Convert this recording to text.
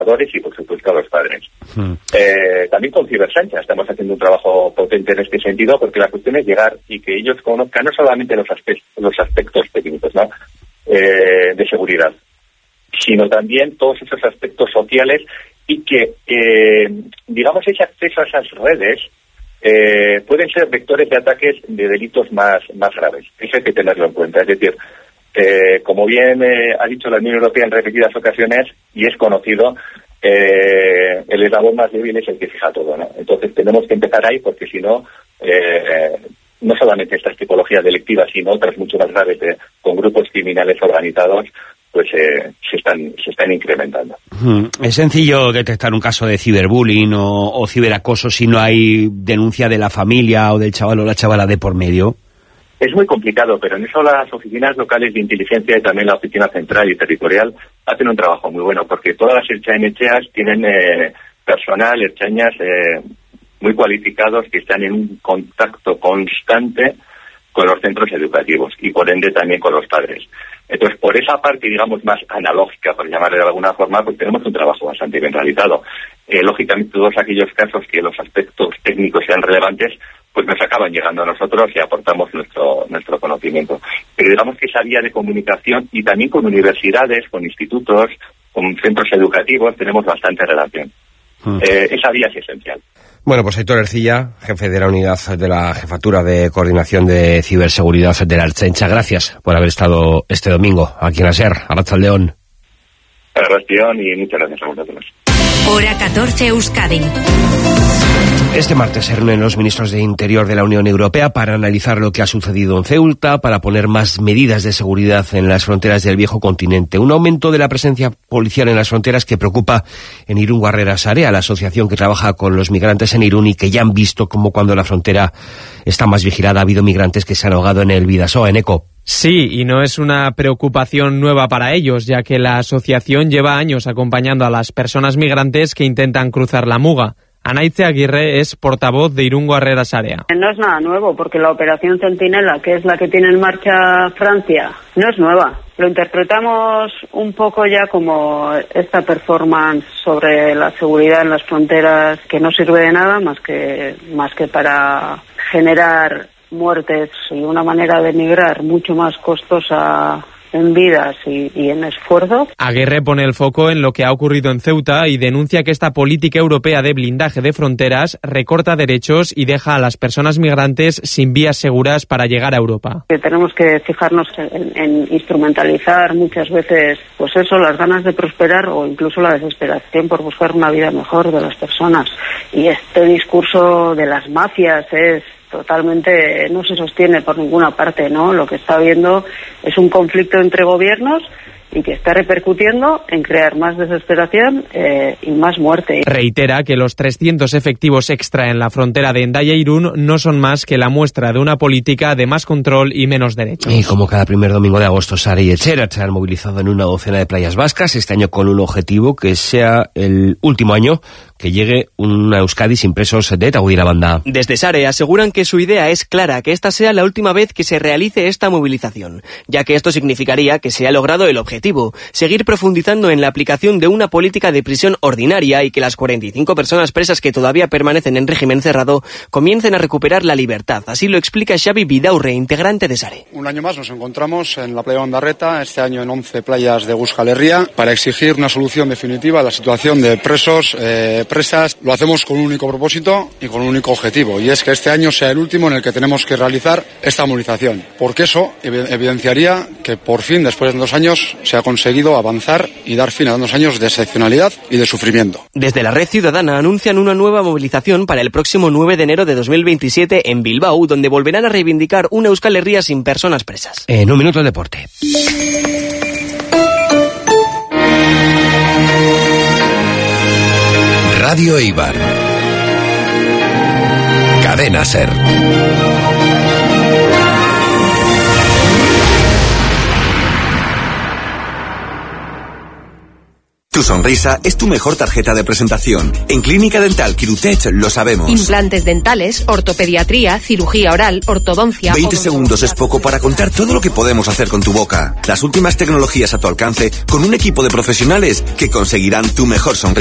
y por supuesto a los padres. También con Cibersancha estamos haciendo un trabajo potente en este sentido, porque la cuestión es llegar y que ellos conozcan no solamente los aspectos técnicos, ¿no? De seguridad, sino también todos esos aspectos sociales, y que digamos ese acceso a esas redes pueden ser vectores de ataques de delitos más graves. Eso hay que tenerlo en cuenta. Es decir, como bien ha dicho la Unión Europea en repetidas ocasiones, y es conocido, el eslabón más débil es el que fija todo, ¿no? Entonces tenemos que empezar ahí, porque si no, no solamente estas tipologías delictivas, sino otras mucho más graves con grupos criminales organizados, pues se están incrementando. ¿Es sencillo detectar un caso de ciberbullying o ciberacoso si no hay denuncia de la familia o del chaval o la chavala de por medio? Es muy complicado, pero en eso las oficinas locales de inteligencia y también la oficina central y territorial hacen un trabajo muy bueno, porque todas las ertzainetxeas tienen personal, ertzainas muy cualificados, que están en un contacto constante con los centros educativos y por ende también con los padres. Entonces, por esa parte, digamos, más analógica, por llamarle de alguna forma, pues tenemos un trabajo bastante bien realizado. Lógicamente, todos aquellos casos que los aspectos técnicos sean relevantes, pues nos acaban llegando a nosotros y aportamos nuestro conocimiento. Pero digamos que esa vía de comunicación, y también con universidades, con institutos, con centros educativos, tenemos bastante relación. Esa vía es esencial. Bueno, pues Aitor Ercilla, jefe de la unidad de la Jefatura de Coordinación de Ciberseguridad de la Ertzaintza, gracias por haber estado este domingo aquí en la SER, Arratsaldeon. Gracias, y muchas gracias a vosotros. Hora 14, Euskadi. Este martes se reúnen los ministros de Interior de la Unión Europea para analizar lo que ha sucedido en Ceuta, para poner más medidas de seguridad en las fronteras del viejo continente. Un aumento de la presencia policial en las fronteras que preocupa en Irún Guarrera Sarea, la asociación que trabaja con los migrantes en Irún, y que ya han visto cómo cuando la frontera está más vigilada ha habido migrantes que se han ahogado en el Bidasoa, en Eco. Sí, y no es una preocupación nueva para ellos, ya que la asociación lleva años acompañando a las personas migrantes que intentan cruzar la Muga. Anaitze Aguirre es portavoz de Irún Guarrera Sarea. No es nada nuevo, porque la operación Centinela, que es la que tiene en marcha Francia, no es nueva. Lo interpretamos un poco ya como esta performance sobre la seguridad en las fronteras, que no sirve de nada más que para generar muertes y una manera de migrar mucho más costosa en vidas y en esfuerzo. Aguirre pone el foco en lo que ha ocurrido en Ceuta y denuncia que esta política europea de blindaje de fronteras recorta derechos y deja a las personas migrantes sin vías seguras para llegar a Europa. Tenemos que fijarnos en instrumentalizar muchas veces, pues eso, las ganas de prosperar o incluso la desesperación por buscar una vida mejor de las personas. Y este discurso de las mafias totalmente no se sostiene por ninguna parte, ¿no? Lo que está habiendo es un conflicto entre gobiernos y que está repercutiendo en crear más desesperación y más muerte. Reitera que los 300 efectivos extra en la frontera de Hendaya-Irún no son más que la muestra de una política de más control y menos derechos. Y como cada primer domingo de agosto, Sara y Etxerat se han movilizado en una docena de playas vascas, este año con un objetivo: que sea el último año que llegue una Euskadi sin presos de ETA. Banda. Desde Sare aseguran que su idea es clara, que esta sea la última vez que se realice esta movilización, ya que esto significaría que se ha logrado el objetivo: seguir profundizando en la aplicación de una política de prisión ordinaria y que las 45 personas presas que todavía permanecen en régimen cerrado comiencen a recuperar la libertad. Así lo explica Xavi Vidaurre, integrante de Sare. Un año más nos encontramos en la playa de Ondarreta, este año en 11 playas de Euskal Herria, para exigir una solución definitiva a la situación de presos, presas. Lo hacemos con un único propósito y con un único objetivo, y es que este año sea el último en el que tenemos que realizar esta movilización, porque eso evidenciaría que por fin, después de 2 años, se ha conseguido avanzar y dar fin a 2 años de excepcionalidad y de sufrimiento. Desde la Red Ciudadana anuncian una nueva movilización para el próximo 9 de enero de 2027 en Bilbao, donde volverán a reivindicar una Euskal Herria sin personas presas. En un minuto el deporte. Radio Eibar. Cadena SER. Tu sonrisa es tu mejor tarjeta de presentación. En Clínica Dental Quirutech lo sabemos. Implantes dentales, ortopediatría, cirugía oral, ortodoncia... 20 segundos es poco para contar todo lo que podemos hacer con tu boca. Las últimas tecnologías a tu alcance con un equipo de profesionales que conseguirán tu mejor sonrisa.